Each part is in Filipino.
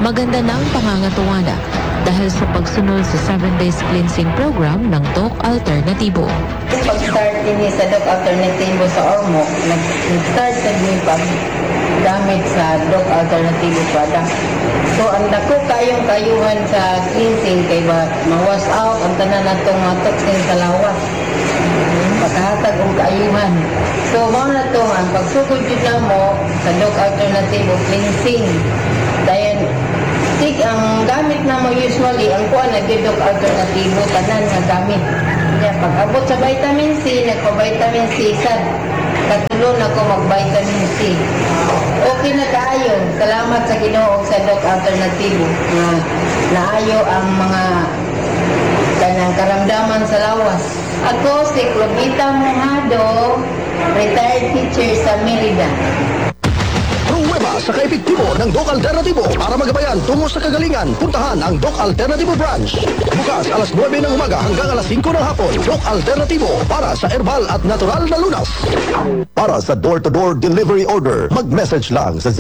maganda ng pangangatuwana dahil sa pagsunod sa 7 days cleansing program ng Doc Alternatibo. Pag-start din sa Doc Alternatibo sa Ormoc, nag-start sa gamit sa Doc Alternatibo product. So, ang dako kayong kayuhan sa cleansing kay ba mawas out ang tanan natong mga toxin sa lawas. Pagkahatag ang kaayuhan. So, mga na ito, ang pagsugod yun na mo sa Doc Alternatibo cleansing. Dahil, ang gamit na mo usually, ang kuha na Doc Alternatibo, tanan nga gamit. Kaya pag-abot sa vitamin C, nagpa-vitamin C, sad. Katulong ako mag-vitamin C. Okay na kaayo. Salamat sa Ginoo sa Doc Alternatibo. Naayo ang mga kanang karamdaman sa lawas. Ako si Clovita Mojado, retired teacher sa Merida. Pruweba sa kaepektibo ng Doc Alternatibo para magabayan tungo sa kagalingan. Puntahan ang Doc Alternatibo branch. Bukas alas 9 ng umaga hanggang alas 5 ng hapon. Doc Alternatibo para sa herbal at natural na lunas. Para sa door-to-door delivery order, mag-message lang sa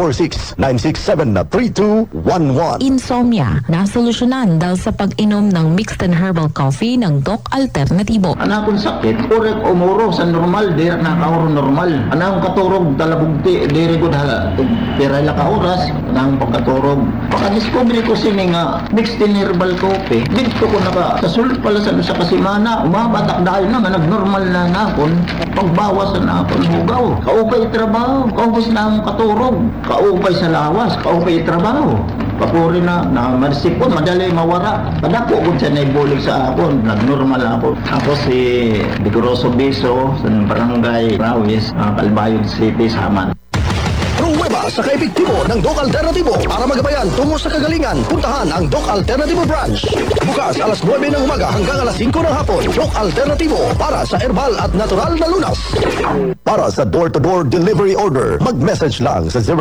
0946-967-3211. Insomnia, nasolusyonan dahil sa pag-inom ng mixed and herbal coffee ng Doc Alternatibo. Anakong sakit, urek umuro sa normal, di nakakauro normal. Anakong katurog, talabugti, di rigod hala. Piray la ka oras, anakong pagkaturog. Pagka-discovery ko sini nga, mixed and herbal coffee. Dito ko naka, sa sulit pala sa kasimana, umabatak dahil na, nag-normal na nakon, pagbawas na nakon hugaw. Kaupay trabaho, kaupay na akong katurog, kaupay sa lawas, kaupay trabaho. Papuri na marsipon, madali mawara. Kadako ko siya naibulig sa akon, nag-normal ako. Ako si Vigoroso Biso, sa Barangay Rawis, Calbayog City, Saman. Pruweba sa kaepektibo ng Doc Alternatibo para magabayan tungo sa kagalingan. Puntahan ang Doc Alternatibo branch. Bukas alas 9 ng umaga hanggang alas 5 ng hapon. Doc Alternatibo para sa herbal at natural na lunas. Para sa door-to-door delivery order, mag-message lang sa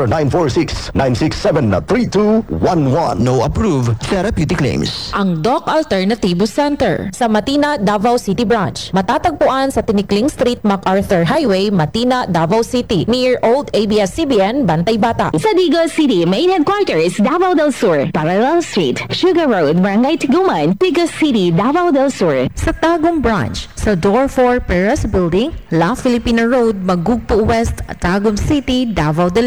0946-967-3211. No approved therapeutic claims. Ang Doc Alternatibo Center sa Matina, Davao City Branch. Matatagpuan sa Tinikling Street, MacArthur Highway, Matina, Davao City. Near Old ABS-CBN, Bantay Bata. Sa Digos City, main headquarters, Davao del Sur, Parallel Street, Sugar Road, Barangay Tiguman, Digos City, Davao del Sur. Sa Tagum Branch, sa Door 4 Perez Building, La Filipina Road, Magugpo West, Tagum City, Davao del